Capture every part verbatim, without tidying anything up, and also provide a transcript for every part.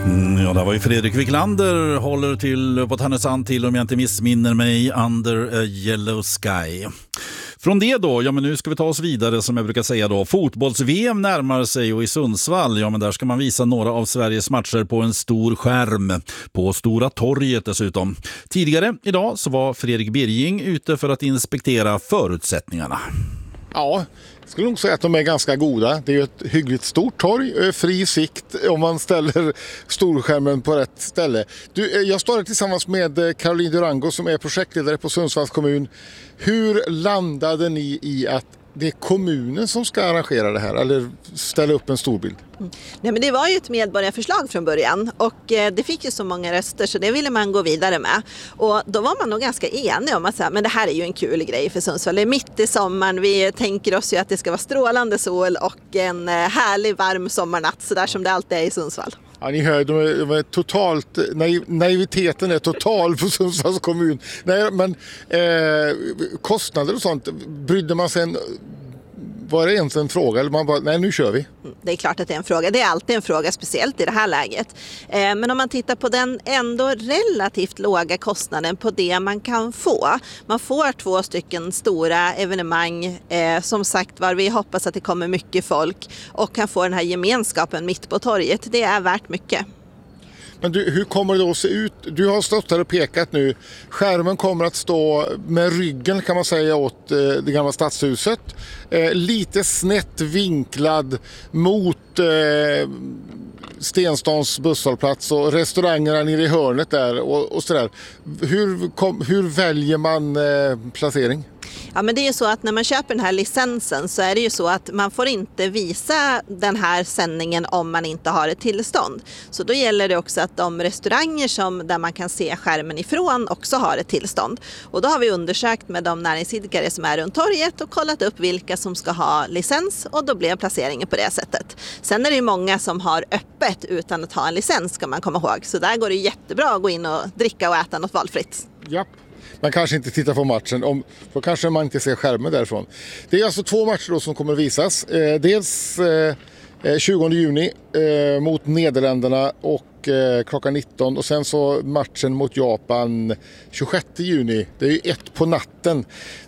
Mm, ja, det var ju Fredrik Wiklander, håller till på Härnösand till, om jag inte missminner mig, Under a Yellow Sky. Från det då, ja men nu ska vi ta oss vidare som jag brukar säga då. Fotbolls-V M närmar sig och i Sundsvall, ja men där ska man visa några av Sveriges matcher på en stor skärm. På Stora torget dessutom. Tidigare idag så var Fredrik Birging ute för att inspektera förutsättningarna. Ja, jag skulle nog säga att de är ganska goda. Det är ju ett hyggligt stort torg, fri sikt om man ställer storskärmen på rätt ställe. Du, jag står här tillsammans med Caroline Durango som är projektledare på Sundsvalls kommun. Hur landade ni i att det är kommunen som ska arrangera det här eller ställa upp en storbild? Mm. Nej, men det var ju ett medborgarförslag från början och eh, det fick ju så många röster så det ville man gå vidare med. Och då var man nog ganska enig om att säga, men det här är ju en kul grej för Sundsvall. Det är mitt i sommaren, vi tänker oss ju att det ska vara strålande sol och en eh, härlig varm sommarnatt så där som det alltid är i Sundsvall. Ja, ni hör, de är, de är totalt, naiv, naiviteten är total på Sundsvalls kommun. Nej, men eh, kostnader och sånt, brydde man sig en, var det ens en fråga? Eller man bara, nej nu kör vi. Det är klart att det är en fråga. Det är alltid en fråga, speciellt i det här läget. Eh, men om man tittar på den ändå relativt låga kostnaden på det man kan få. Man får två stycken stora evenemang. Eh, som sagt var, vi hoppas att det kommer mycket folk och kan få den här gemenskapen mitt på torget. Det är värt mycket. Men du, hur kommer det då att se ut? Du har stått här och pekat nu. Skärmen kommer att stå med ryggen kan man säga åt eh, det gamla stadshuset. Eh, lite snett vinklad mot eh, Stenstans busshållplats och restaurangerna nere i hörnet där och, och sådär. Hur, kom, hur väljer man eh, placering? Ja, men det är ju så att när man köper den här licensen så är det ju så att man får inte visa den här sändningen om man inte har ett tillstånd. Så då gäller det också att de restauranger som, där man kan se skärmen ifrån också har ett tillstånd. Och då har vi undersökt med de näringsidkare som är runt torget och kollat upp vilka som ska ha licens och då blev placeringen på det sättet. Sen är det ju många som har öppet utan att ha en licens ska man komma ihåg. Så där går det jättebra att gå in och dricka och äta något valfritt. Japp. Man kanske inte tittar på matchen, om, då kanske man inte ser skärmen därifrån. Det är alltså två matcher då som kommer att visas. Eh, dels eh, tjugonde juni eh, mot Nederländerna och eh, klockan nitton och sen så matchen mot Japan tjugosjätte juni. Det är ju ett på natten.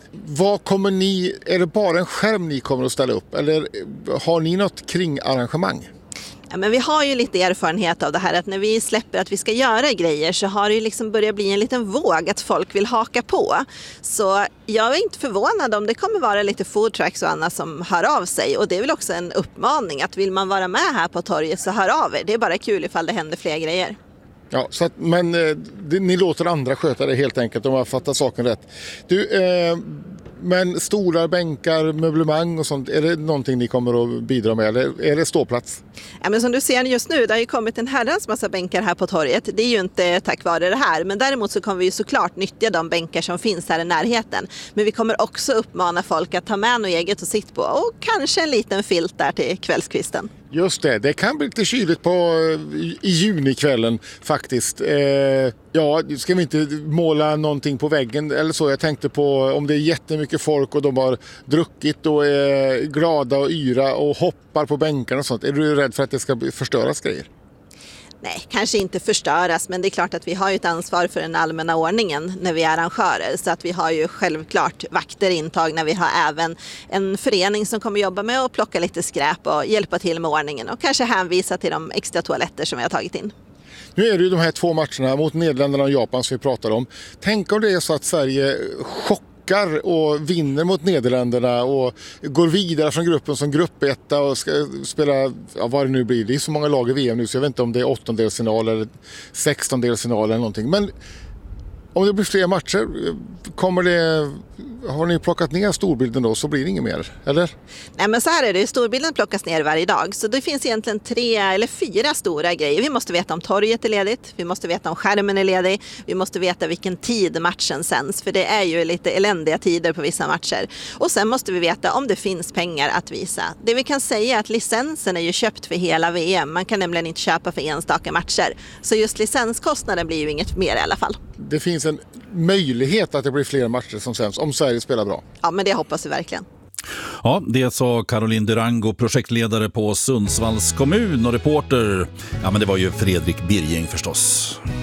Vad kommer ni, är det bara en skärm ni kommer att ställa upp eller har ni något kringarrangemang? Ja, men vi har ju lite erfarenhet av det här att när vi släpper att vi ska göra grejer så har det ju liksom börjat bli en liten våg att folk vill haka på. Så jag är inte förvånad om det kommer vara lite foodtrucks och annat som hör av sig. Och det är väl också en uppmaning att vill man vara med här på torget så hör av er. Det är bara kul ifall det händer fler grejer. Ja, så att, men eh, det, ni låter andra sköta det helt enkelt om jag fattar saken rätt. Du, eh, men stolar, bänkar, möblemang och sånt, är det någonting ni kommer att bidra med eller är det ståplats? Ja, men som du ser just nu, det har ju kommit en herrans massa bänkar här på torget. Det är ju inte tack vare det här, men däremot så kommer vi ju såklart nyttja de bänkar som finns här i närheten. Men vi kommer också uppmana folk att ta med något eget att sitta på och kanske en liten filt där till kvällskvisten. Just det, det kan bli lite kyligt på i junikvällen faktiskt. Eh, ja, ska vi inte måla någonting på väggen eller så. Jag tänkte på om det är jättemycket folk och de har druckit och är glada och yra och hoppar på bänkarna och sånt. Är du rädd för att det ska förstöras grejer? Nej, kanske inte förstöras, men det är klart att vi har ju ett ansvar för den allmänna ordningen när vi är arrangörer. Så att vi har ju självklart vakter intagna. Vi har även en förening som kommer jobba med att plocka lite skräp och hjälpa till med ordningen och kanske hänvisa till de extra toaletter som vi har tagit in. Nu är det ju de här två matcherna mot Nederländerna och Japan som vi pratar om. Tänk om det är så att Sverige chockar och vinner mot Nederländerna och går vidare från gruppen som gruppetta och ska spela, ja, vad det nu blir. Det är så många lag i V M nu så jag vet inte om det är åttondelsfinal eller sextondelsfinal eller någonting. Men om det blir fler matcher, kommer det, har ni plockat ner storbilden då så blir det inget mer, eller? Nej, men så här är det, storbilden plockas ner varje dag. Så det finns egentligen tre eller fyra stora grejer. Vi måste veta om torget är ledigt, vi måste veta om skärmen är ledig, vi måste veta vilken tid matchen sänds. För det är ju lite eländiga tider på vissa matcher. Och sen måste vi veta om det finns pengar att visa. Det vi kan säga är att licensen är ju köpt för hela V M. Man kan nämligen inte köpa för enstaka matcher. Så just licenskostnaden blir ju inget mer i alla fall. Det finns en möjlighet att det blir fler matcher som sänds om Sverige spelar bra. Ja, men det hoppas vi verkligen. Ja, det sa Caroline Durango, projektledare på Sundsvalls kommun, och reporter, ja men det var ju Fredrik Birging förstås.